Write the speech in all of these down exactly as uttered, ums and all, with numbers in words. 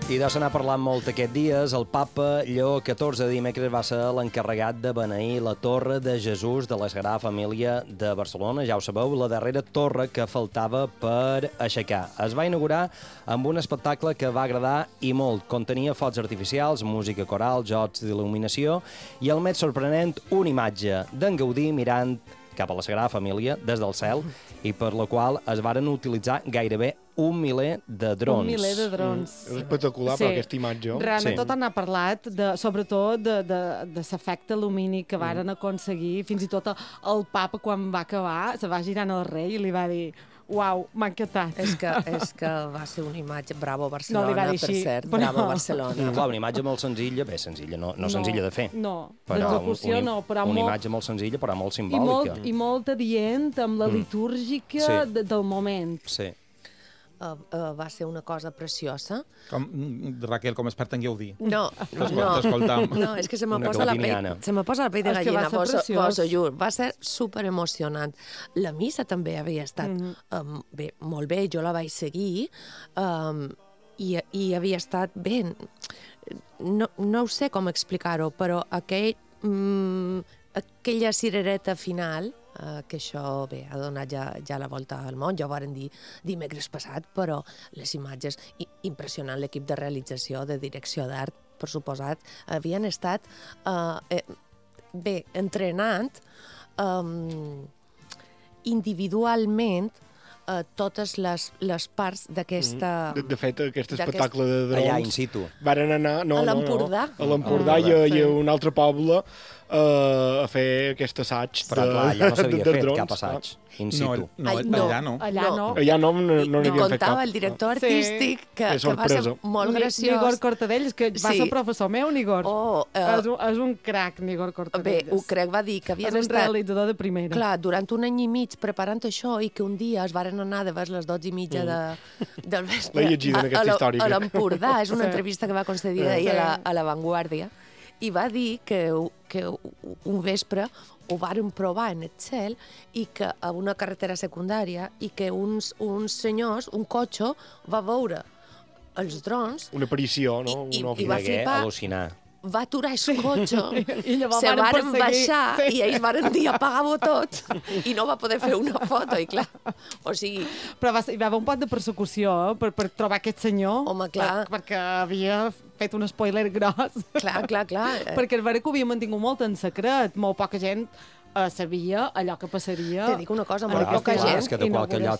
I de se n'ha parlat molt aquests dies. El papa Lleó catorze de dimecres va ser l'encarregat de beneir la Torre de Jesús de la Sagrada Família de Barcelona. Ja ho sabeu, la darrera torre que faltava per aixecar. Es va inaugurar amb un espectacle que va agradar i molt. Contenia focs artificials, música coral, jocs d'il·luminació i el més sorprenent, una imatge d'en Gaudí mirant cap a la Sagrada Família des del cel i per la qual es varen utilitzar gairebé un miler de drons. Un miler de drons. Mm. És espectacular, sí. Per aquesta imatge. Realment sí. tot n'ha parlat, de, sobretot de, de, de l'efecte lumínic que varen mm. aconseguir. Fins i tot el, el papa, quan va acabar, se va girant al rei i li va dir uau, m'ha encantat. És que, és que va ser una imatge bravo Barcelona, no, per cert. Però... Bravo Barcelona. Mm, clar, una imatge molt senzilla, bé, senzilla, no, no, no senzilla de fer. No, d'execució no, però una molt... imatge molt senzilla, però molt I simbòlica. molt, i molt adient amb la litúrgica sí. de, del moment. Sí. Uh, uh, va ser una cosa preciosa. Com, Raquel, com experta en Gaudí. No, no, no, és que se me posa la pell, se me posa la pell de gallina, vos, vos ho juro. Va ser superemocionant. La missa també havia estat mm -hmm. um, bé, molt bé, jo la vaig seguir um, i, i havia estat bé. No, no ho sé com explicar-ho, però aquell, um, aquella cirereta final, Uh, que això, bé, ha donat ja, ja la volta al món, ja ho varen dir dimecres passat, però les imatges, i, impressionant l'equip de realització, de direcció d'art, per suposat, havien estat, uh, eh, bé, entrenant um, individualment uh, totes les, les parts d'aquesta... De, de fet, aquest espectacle de drons... Allà, in situ. Varen anar... No, a l'Empordà. No, a l'Empordà i, a, i a un altre poble uh, a fer aquest assaig però de, clar, allà no s'havia fet drons, cap assaig in situ. No, no, Ai, no. allà no. Allà no. Allà no, no, no n'havien fet cap. Contava el director artístic sí. que, que va ser molt graciós. Nigor Cortadells, que va sí. ser professor meu, Nigor. Oh, uh, és, un, és un crac, Nigor Cortadells. Bé, ho crec, va dir que havien estat... És un estat... realitzador de primera. Clar, durant un any i mig preparant això i que un dia es varen anar de les dotze i mitja de, del vespre a, a, a l'Empordà. És una sí. entrevista que va concedir ahir sí. a, la, a La Vanguardia. I va dir que, que un vespre ho varen provar en el cel i que a una carretera secundària i que uns, uns senyors, un cotxe, va veure els drons... Una aparició, no? I, una i, i va flipar. Al·lucinar. Va aturar el cotxe, I se varen baixar sí. i ells varen dir apagar-ho tot i no va poder fer una foto, i clar, o sigui... Però va, hi va haver un pot de persecució eh, per, per trobar aquest senyor. Home, clar. Per, perquè havia fet un spoiler gros. Clar, clar, clar. Perquè el veure que ho havia mantingut molt en secret, molt poca gent Uh, sabia allò que passaria. Te dic una cosa, molt clar, poca clar, gent. És que de qualque lloc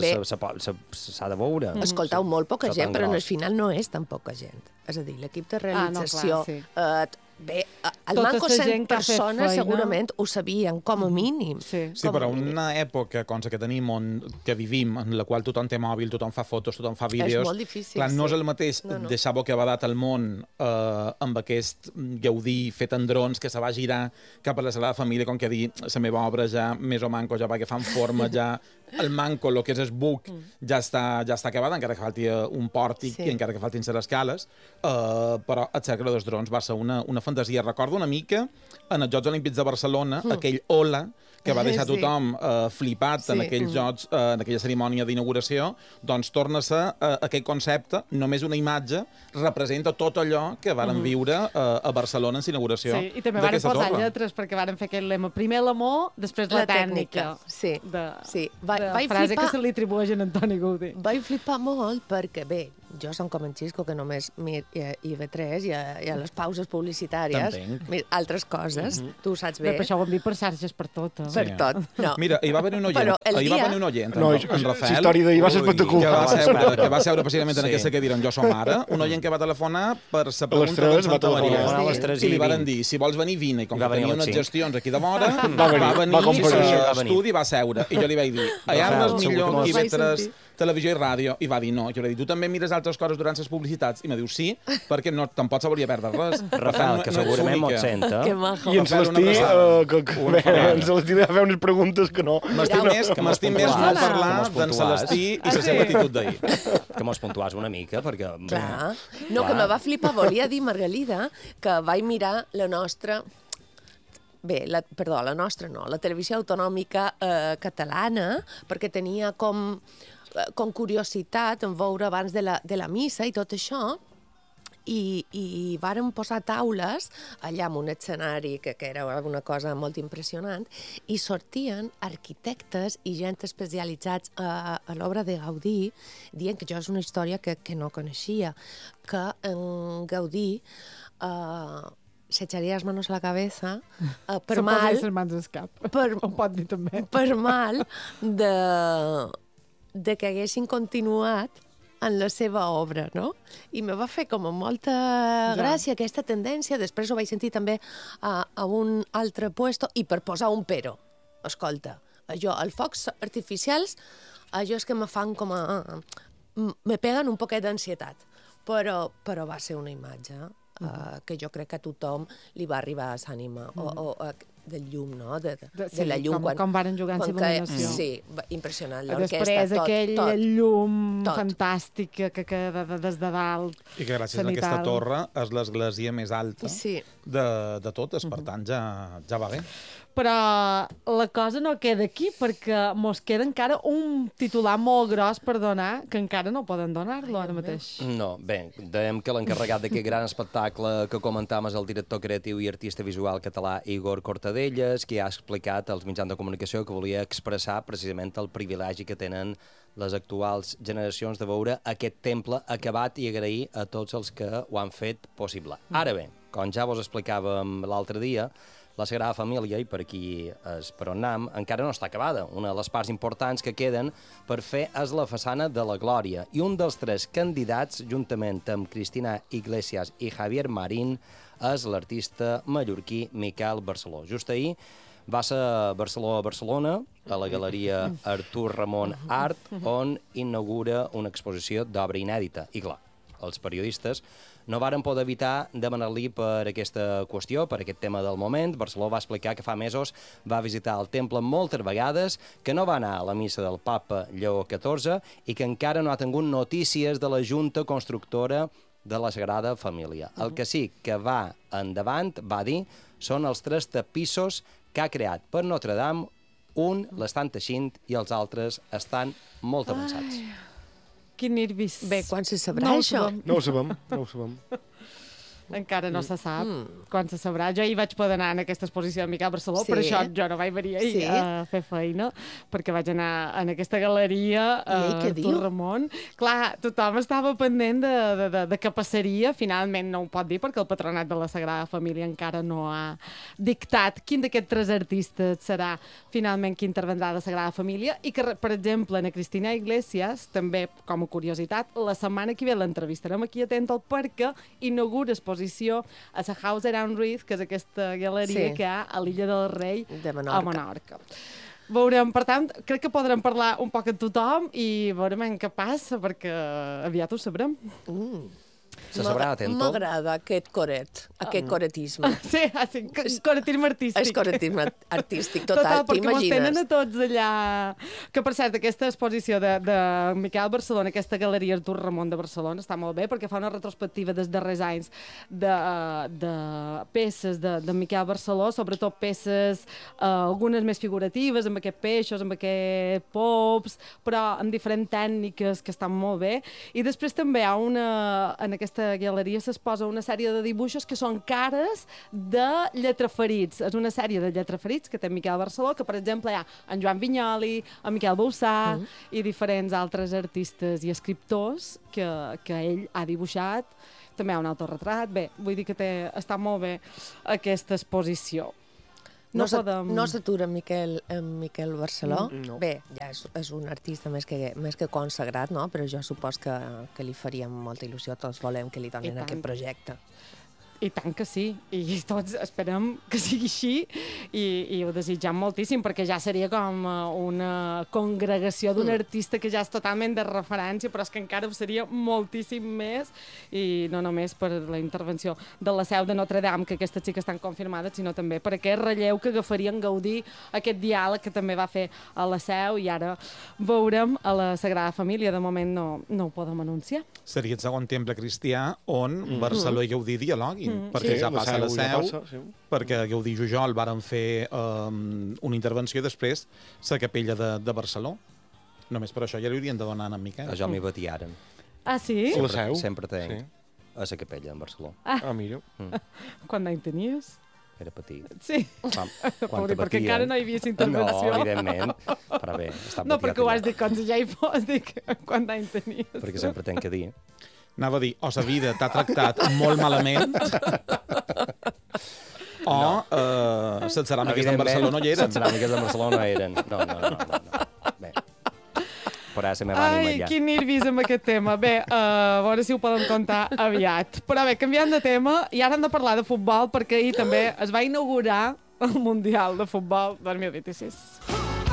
s'ha de veure. Mm. Escoltau, molt poca gent, però al final no és tan poca gent. És a dir, l'equip de realització... Ah, no, clar, sí. eh, bé, el tota manco cent persones segurament ho sabien, com a mínim. Sí, sí però una època com la que tenim, on, que vivim, en la qual tothom té mòbil, tothom fa fotos, tothom fa vídeos... És molt difícil, clar, no sí. és el mateix no, no. deixar bocabadat al món eh, amb aquest Gaudí fet en drons que se va girar cap a la Sagrada Família, com que dir, la meva obra ja més o manco ja va agafant forma, ja el manco, el que és el buc, mm. ja, està, ja està acabat, encara que falti un pòrtic sí. i encara que faltin les escales, uh, però el cercle dels drons va ser una, una fantasia. Recordo una mica en els Jocs Olímpics de Barcelona, mm. aquell hola que va deixar tothom sí. uh, flipat sí. en aquells jocs, uh, en aquella cerimònia d'inauguració, doncs torna a ser uh, aquell concepte, només una imatge, representa tot allò que varen mm. viure uh, a Barcelona en l'inauguració sí, i també varen posar lletres, perquè varen fer aquest lema. Primer l'amor, després la, la tècnica. tècnica. Sí, de, sí. Va, de vaig frase flipar... que se li atribueixen a Antoni Gaudí. Vaig flipar molt perquè, bé, jo som com en Xisco, que només mir I V tres i a, i a les pauses publicitàries, mir, altres coses, mm -hmm. tu ho saps bé. Bé, per això ho hem dit per xarxes, per tot. Eh? Per sí. tot, no. Mira, hi va haver un oient, hi dia... va venir un oient, en, no, en Rafael, la història d'ahir va ser espectacular. Que va seure, que va seure precisament en sí. aquesta cadira on jo som ara, un oient que va telefonar per la pregunta d'en Santa Maria. Sí. I li van dir, si vols venir, vine. I com que tenia unes gestions aquí de vora, va venir, va venir va a l'estudi i va seure. I jo li vaig dir, allà és millor I V tres, televisió i ràdio. I va dir, no. Jo li vaig dir, tu també mires altres coses durant les publicitats? I me diu, sí, perquè no, tampoc se volia perdre res. Rafael, que segurament m'ho sent, eh? Que majo. I en Celestí, uh, que, que, bé, en Celestí va fer unes preguntes que no... M'estim més, m'estim més no parlar d'en Celestí i la seva actitud d'ahir. Que mos puntuàs una mica, perquè... Clar. No, que me va flipar. Volia dir, Margalida, que vaig mirar la nostra... Bé, la, perdó, la nostra no, la televisió autonòmica eh, catalana, perquè tenia com, com curiositat en veure abans de la, de la missa i tot això, i, i varen posar taules allà en un escenari que, que era una cosa molt impressionant, i sortien arquitectes i gent especialitzats a, a l'obra de Gaudí, dient que això és una història que, que no coneixia, que en Gaudí eh, s'echaria les manos a la cabeza eh, per Se mal... posa les mans al cap, per, ho pot dir també. Per mal de, de que haguessin continuat en la seva obra, no? I me va fer com molta ja. gràcia aquesta tendència. Després ho vaig sentir també a, a un altre puesto, i per posar un pero. Escolta, jo, els focs artificials, allò és que me fan com a... me peguen un poquet d'ansietat, però, però va ser una imatge uh, que jo crec que a tothom li va arribar a l'ànima, mm. o, o uh, del llum, no? De, de, sí, de la llum. Com, quan, com varen jugar en il·luminació. Sí, impressionant. L'orquestra, després, tot, aquell tot, llum tot. fantàstic que queda de, des de dalt. I que gràcies a aquesta torre és l'església més alta sí. de, de totes, per tant ja, ja va bé. Però la cosa no queda aquí, perquè mos queda encara un titular molt gros per donar, que encara no poden donar-lo ara mateix. No, bé, dèiem que l'encarregat d'aquest gran espectacle que comentam és el director creatiu i artista visual català Igor Cortadelles, que ha explicat als mitjans de comunicació que volia expressar precisament el privilegi que tenen les actuals generacions de veure aquest temple acabat i agrair a tots els que ho han fet possible. Ara bé, com ja vos explicàvem l'altre dia, la Sagrada Família, i per aquí és per on anem, encara no està acabada. Una de les parts importants que queden per fer és la façana de la Glòria. I un dels tres candidats, juntament amb Cristina Iglesias i Javier Marín, és l'artista mallorquí Miquel Barceló. Just ahir va ser a Barceló a Barcelona, a la Galeria Artur Ramon Art, on inaugura una exposició d'obra inèdita. I clar, els periodistes no varen poder evitar demanar-li per aquesta qüestió, per aquest tema del moment. Barceló va explicar que fa mesos va visitar el temple moltes vegades, que no va anar a la missa del papa Lleó catorze i que encara no ha tingut notícies de la Junta Constructora de la Sagrada Família. El que sí que va endavant, va dir, són els tres tapissos que ha creat per Notre Dame. Un l'estan teixint i els altres estan molt avançats. Ai. Quin nervis. Bé, quan se sabrà no això? No ho sabem, no ho sabem. Encara no se sap mm. quan se sabrà. Jo hi vaig poder anar en aquesta exposició de Miquel Barceló, sí. per això jo no vaig venir ahir sí. a fer feina, perquè vaig anar en aquesta galeria a Artur Ramon. Clar, tothom estava pendent de, de, de, de què passaria. Finalment no ho pot dir, perquè el Patronat de la Sagrada Família encara no ha dictat quin d'aquests tres artistes serà finalment qui intervendrà de la Sagrada Família, i que, per exemple, en Cristina Iglesias, també com a curiositat, la setmana que ve l'entrevistarem aquí a Tental, perquè inaugura exposició a la House Around Ruiz, que és aquesta galeria sí. que hi ha a l'Illa del Rei de Menorca. a Menorca. Veurem, per tant, crec que podrem parlar un poc amb tothom i veurem en què passa, perquè aviat ho sabrem. Mm. Se sabrà, atento. M'agrada aquest coret, aquest um. coretisme. Sí, sí, coretisme artístic. És coretisme artístic, total, total perquè mos tenen a t'imagines. tots allà... Que, per cert, aquesta exposició de, de Miquel Barcelona, aquesta galeria Artur Ramon de Barcelona, està molt bé, perquè fa una retrospectiva dels darrers anys de, de peces de, de Miquel Barceló, sobretot peces, eh, algunes més figuratives, amb aquests peixos, amb aquests pops, però amb diferents tècniques que estan molt bé. I després també hi ha una... En aquesta galeria s'exposa una sèrie de dibuixos que són cares de lletraferits. És una sèrie de lletraferits que té Miquel Barceló, que per exemple hi ha en Joan Vinyoli, en Miquel Bauçà mm. i diferents altres artistes i escriptors que, que ell ha dibuixat. També hi ha un autorretrat. Bé, vull dir que té, està molt bé aquesta exposició. No, No, podem... no s'atura en Miquel, en Miquel Barceló. Mm, no. Bé, ja és, és un artista més que, més que consagrat, no? Però jo supos que, que li faria molta il·lusió. Tots volem que li donin aquest projecte. I tant que sí, i tots esperem que sigui així i, i ho desitjam moltíssim, perquè ja seria com una congregació d'un mm. artista que ja és totalment de referència, però és que encara ho seria moltíssim més, i no només per la intervenció de la seu de Notre Dame, que aquestes sí que estan confirmades, sinó també per aquest relleu que agafarien Gaudí, aquest diàleg que també va fer a la seu, i ara veurem a la Sagrada Família. De moment no, no ho podem anunciar. Seria el segon temple cristià on mm. Barceló i Gaudí dialoguin. Mm, perquè sí, ja passa a la seu, ja passa, sí. perquè Gaudí i Jujol varen fer um, una intervenció i després la capella de, de Barceló. Només per això ja li haurien de donar a en Miquel. A jo m'hi batiaren. Ah, sí? Sempre, sempre tenc. Sí. a la capella, en Barcelona. Ah, ah mira. Mm. Quant d'any tenies? Era petit. Sí. Quan, Pobre, perquè encara no hi havia intervenció. No, evidentment. Però bé, està no, perquè ho has dit com si ja hi fos, dic quant d'any tenies. Perquè sempre tenc que dir. Anava a dir, o la vida t'ha tractat molt malament, o no. uh, les ceràmiques de Barcelona hi eren. Les ceràmiques de Barcelona eren. No, no, no. no, no. Bé. Però se me va Ai, animar ja. quin nervis amb aquest tema. Bé, uh, a veure si ho poden contar aviat. Però bé, canviant de tema, i ara hem de parlar de futbol, perquè ahir també es va inaugurar el Mundial de Futbol dos mil vint-i-sis.